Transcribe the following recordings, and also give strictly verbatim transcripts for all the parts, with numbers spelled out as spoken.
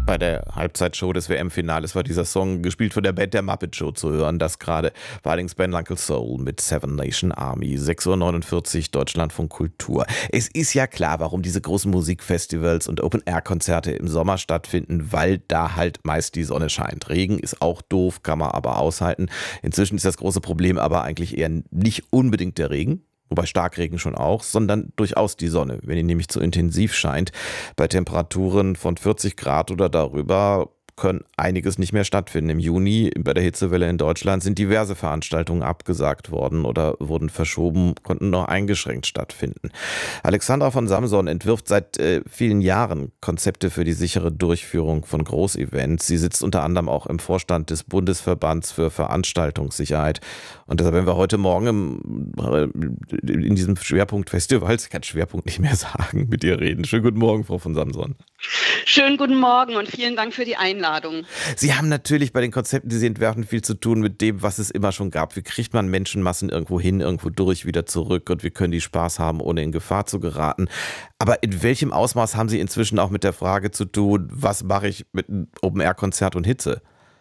Bei der Halbzeitshow des W M-Finales war dieser Song, gespielt von der Band der Muppet Show, zu hören. Das gerade war allerdings Ben Uncle Soul mit Seven Nation Army. sechs Uhr neunundvierzig, Deutschlandfunk Kultur. Es ist ja klar, warum diese großen Musikfestivals und Open-Air-Konzerte im Sommer stattfinden, weil da halt meist die Sonne scheint. Regen ist auch doof, kann man aber aushalten. Inzwischen ist das große Problem aber eigentlich eher nicht unbedingt der Regen. Wobei Starkregen schon auch, sondern durchaus die Sonne, wenn die nämlich zu intensiv scheint. Bei Temperaturen von vierzig Grad oder darüber können einiges nicht mehr stattfinden. Im Juni bei der Hitzewelle in Deutschland sind diverse Veranstaltungen abgesagt worden oder wurden verschoben, konnten nur eingeschränkt stattfinden. Alexandra von Samson entwirft seit äh, vielen Jahren Konzepte für die sichere Durchführung von Großevents. Sie sitzt unter anderem auch im Vorstand des Bundesverbands für Veranstaltungssicherheit. Und deshalb werden wir heute Morgen im, äh, in diesem Schwerpunkt Festivals, ich kann Schwerpunkt nicht mehr sagen, mit ihr reden. Schönen guten Morgen, Frau von Samson. Schönen guten Morgen und vielen Dank für die Einladung. Sie haben natürlich bei den Konzepten, die Sie entwerfen, viel zu tun mit dem, was es immer schon gab. Wie kriegt man Menschenmassen irgendwo hin, irgendwo durch, wieder zurück, und wie können die Spaß haben, ohne in Gefahr zu geraten? Aber in welchem Ausmaß haben Sie inzwischen auch mit der Frage zu tun, was mache ich mit einem Open-Air-Konzert und Hitze?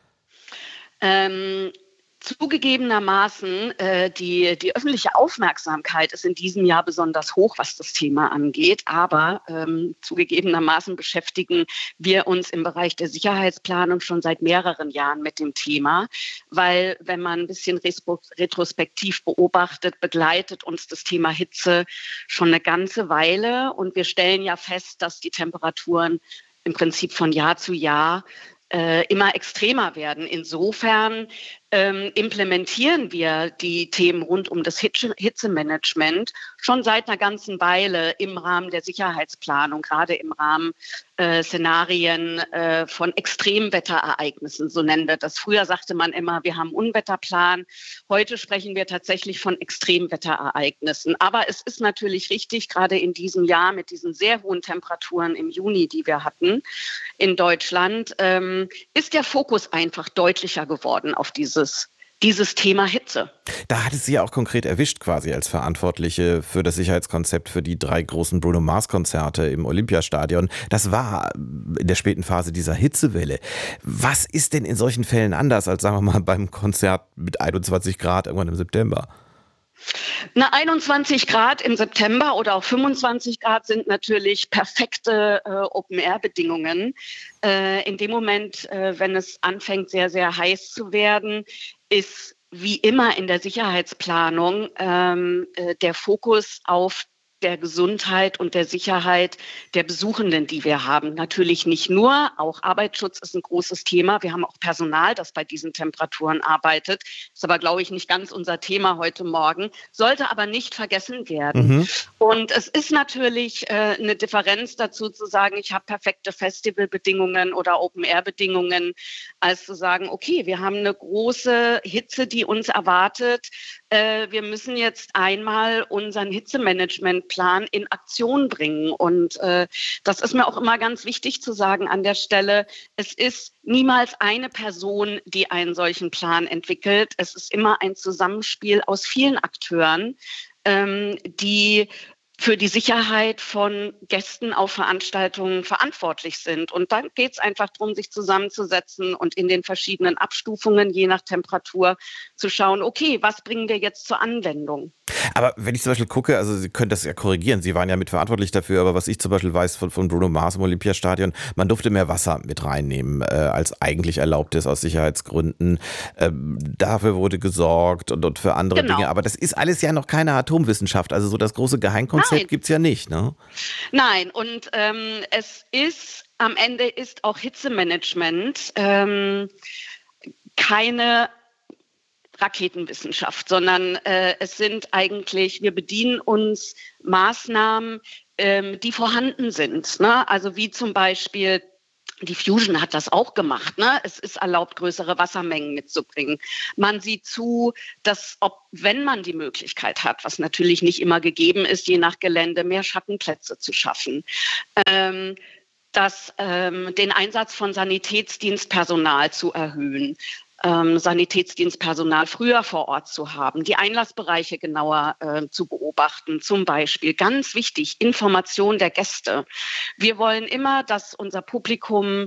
Ähm, Zugegebenermaßen, äh, die, die öffentliche Aufmerksamkeit ist in diesem Jahr besonders hoch, was das Thema angeht. Aber ähm, zugegebenermaßen beschäftigen wir uns im Bereich der Sicherheitsplanung schon seit mehreren Jahren mit dem Thema. Weil, wenn man ein bisschen retrospektiv beobachtet, begleitet uns das Thema Hitze schon eine ganze Weile. Und wir stellen ja fest, dass die Temperaturen im Prinzip von Jahr zu Jahr äh, immer extremer werden. Insofern ähm, implementieren wir die Themen rund um das Hitze- Hitzemanagement schon seit einer ganzen Weile im Rahmen der Sicherheitsplanung, gerade im Rahmen äh, Szenarien äh, von Extremwetterereignissen, so nennen wir das. Früher sagte man immer, wir haben einen Unwetterplan. Heute sprechen wir tatsächlich von Extremwetterereignissen. Aber es ist natürlich richtig, gerade in diesem Jahr mit diesen sehr hohen Temperaturen im Juni, die wir hatten in Deutschland, ähm, ist der Fokus einfach deutlicher geworden auf dieses dieses Thema Hitze. Da hat es Sie ja auch konkret erwischt, quasi als Verantwortliche für das Sicherheitskonzept für die drei großen Bruno Mars-Konzerte im Olympiastadion. Das war in der späten Phase dieser Hitzewelle. Was ist denn in solchen Fällen anders als, sagen wir mal, beim Konzert mit einundzwanzig Grad irgendwann im September? Na, einundzwanzig Grad im September oder auch fünfundzwanzig Grad sind natürlich perfekte äh, Open-Air-Bedingungen. Äh, in dem Moment, äh, wenn es anfängt, sehr, sehr heiß zu werden, ist wie immer in der Sicherheitsplanung ähm, äh, der Fokus auf der Gesundheit und der Sicherheit der Besuchenden, die wir haben. Natürlich nicht nur, auch Arbeitsschutz ist ein großes Thema. Wir haben auch Personal, das bei diesen Temperaturen arbeitet. Ist aber, glaube ich, nicht ganz unser Thema heute Morgen, sollte aber nicht vergessen werden. Mhm. Und es ist natürlich äh, eine Differenz dazu zu sagen, ich habe perfekte Festivalbedingungen oder Open-Air-Bedingungen, als zu sagen, okay, wir haben eine große Hitze, die uns erwartet. Äh, wir müssen jetzt einmal unseren Hitzemanagement Plan in Aktion bringen. Und äh, das ist mir auch immer ganz wichtig zu sagen an der Stelle. Es ist niemals eine Person, die einen solchen Plan entwickelt. Es ist immer ein Zusammenspiel aus vielen Akteuren, ähm, die für die Sicherheit von Gästen auf Veranstaltungen verantwortlich sind. Und dann geht es einfach darum, sich zusammenzusetzen und in den verschiedenen Abstufungen, je nach Temperatur, zu schauen, okay, was bringen wir jetzt zur Anwendung? Aber wenn ich zum Beispiel gucke, also Sie können das ja korrigieren, Sie waren ja mitverantwortlich dafür, aber was ich zum Beispiel weiß von, von Bruno Mars im Olympiastadion, man durfte mehr Wasser mit reinnehmen, äh, als eigentlich erlaubt ist aus Sicherheitsgründen. Ähm, dafür wurde gesorgt und, und für andere Genau. Dinge. Aber das ist alles ja noch keine Atomwissenschaft. Also so das große Geheimkonzept gibt es ja nicht, ne? Nein, und ähm, es ist, am Ende ist auch Hitzemanagement ähm, keine Raketenwissenschaft, sondern äh, es sind eigentlich, wir bedienen uns Maßnahmen, ähm, die vorhanden sind, ne? Also wie zum Beispiel die Fusion hat das auch gemacht, ne? Es ist erlaubt, größere Wassermengen mitzubringen. Man sieht zu, dass, ob, wenn man die Möglichkeit hat, was natürlich nicht immer gegeben ist, je nach Gelände, mehr Schattenplätze zu schaffen. Ähm, dass, ähm, den Einsatz von Sanitätsdienstpersonal zu erhöhen. Ähm, Sanitätsdienstpersonal früher vor Ort zu haben, die Einlassbereiche genauer äh, zu beobachten. Zum Beispiel, ganz wichtig, Information der Gäste. Wir wollen immer, dass unser Publikum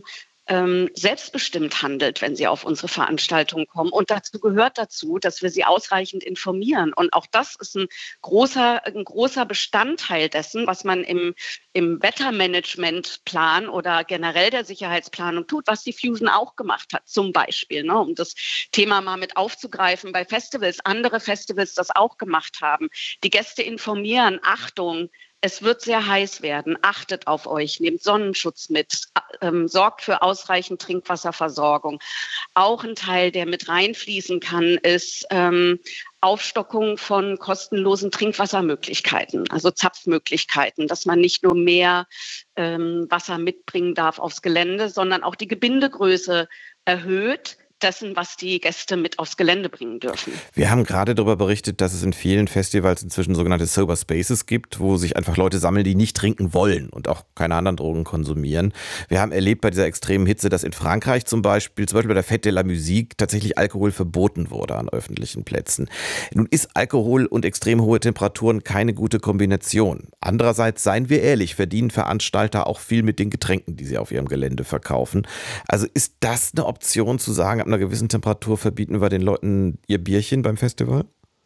ähm, selbstbestimmt handelt, wenn sie auf unsere Veranstaltung kommen. Und dazu gehört dazu, dass wir sie ausreichend informieren. Und auch das ist ein großer, ein großer Bestandteil dessen, was man im, im Wettermanagementplan oder generell der Sicherheitsplanung tut, was die Fusion auch gemacht hat, zum Beispiel, ne, um das Thema mal mit aufzugreifen bei Festivals, andere Festivals das auch gemacht haben. Die Gäste informieren, Achtung, es wird sehr heiß werden, achtet auf euch, nehmt Sonnenschutz mit, ähm, sorgt für ausreichend Trinkwasserversorgung. Auch ein Teil, der mit reinfließen kann, ist ähm, Aufstockung von kostenlosen Trinkwassermöglichkeiten, also Zapfmöglichkeiten, dass man nicht nur mehr ähm, Wasser mitbringen darf aufs Gelände, sondern auch die Gebindegröße erhöht, dessen, was die Gäste mit aufs Gelände bringen dürfen. Wir haben gerade darüber berichtet, dass es in vielen Festivals inzwischen sogenannte Sober Spaces gibt, wo sich einfach Leute sammeln, die nicht trinken wollen und auch keine anderen Drogen konsumieren. Wir haben erlebt bei dieser extremen Hitze, dass in Frankreich zum Beispiel, zum Beispiel bei der Fête de la Musique, tatsächlich Alkohol verboten wurde an öffentlichen Plätzen. Nun ist Alkohol und extrem hohe Temperaturen keine gute Kombination. Andererseits, seien wir ehrlich, verdienen Veranstalter auch viel mit den Getränken, die sie auf ihrem Gelände verkaufen. Also ist das eine Option zu sagen, ab einer gewissen Temperatur verbieten wir den Leuten ihr Bierchen beim Festival?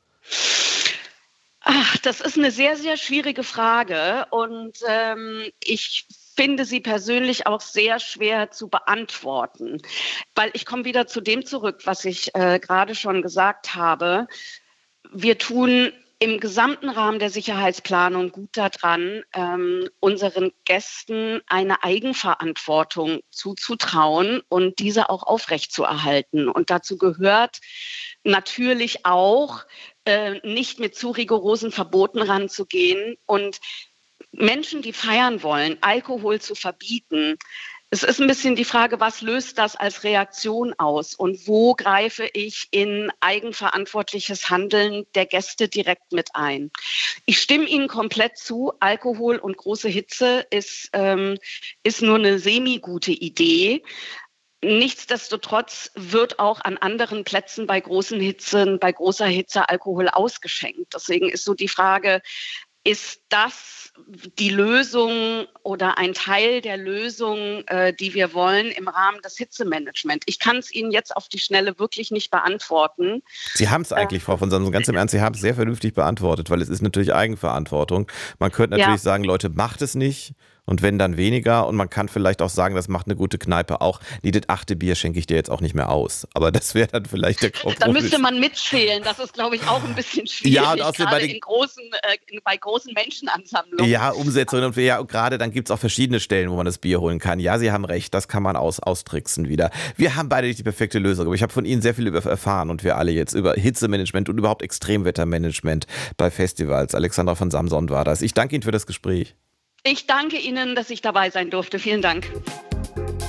Ach, das ist eine sehr, sehr schwierige Frage und ähm, ich finde sie persönlich auch sehr schwer zu beantworten, weil ich komme wieder zu dem zurück, was ich äh, gerade schon gesagt habe. Wir tun im gesamten Rahmen der Sicherheitsplanung gut daran, ähm, unseren Gästen eine Eigenverantwortung zuzutrauen und diese auch aufrechtzuerhalten. Und dazu gehört natürlich auch, äh, nicht mit zu rigorosen Verboten ranzugehen und Menschen, die feiern wollen, Alkohol zu verbieten. Es ist ein bisschen die Frage, was löst das als Reaktion aus und wo greife ich in eigenverantwortliches Handeln der Gäste direkt mit ein? Ich stimme Ihnen komplett zu, Alkohol und große Hitze ist, ähm, ist nur eine semi-gute Idee. Nichtsdestotrotz wird auch an anderen Plätzen bei großen Hitzen, bei großer Hitze Alkohol ausgeschenkt. Deswegen ist so die Frage, ist das die Lösung oder ein Teil der Lösung, äh, die wir wollen im Rahmen des Hitzemanagements? Ich kann es Ihnen jetzt auf die Schnelle wirklich nicht beantworten. Sie haben es eigentlich, äh, Frau von Samson, ganz im Ernst, Sie haben es sehr vernünftig beantwortet, weil es ist natürlich Eigenverantwortung. Man könnte natürlich ja. sagen, Leute, macht es nicht. Und wenn, dann weniger. Und man kann vielleicht auch sagen, das macht eine gute Kneipe auch. Nee, das achte Bier schenke ich dir jetzt auch nicht mehr aus. Aber das wäre dann vielleicht der Kompromiss. Dann müsste man mitzählen. Das ist, glaube ich, auch ein bisschen schwierig. Ja, und außerdem gerade bei, den, in großen, äh, bei großen Menschenansammlungen. Ja, Umsetzung. Und ja, gerade dann gibt es auch verschiedene Stellen, wo man das Bier holen kann. Ja, Sie haben recht, das kann man aus, austricksen wieder. Wir haben beide nicht die perfekte Lösung. Aber ich habe von Ihnen sehr viel über erfahren und wir alle jetzt über Hitzemanagement und überhaupt Extremwettermanagement bei Festivals. Alexandra von Samson war das. Ich danke Ihnen für das Gespräch. Ich danke Ihnen, dass ich dabei sein durfte. Vielen Dank.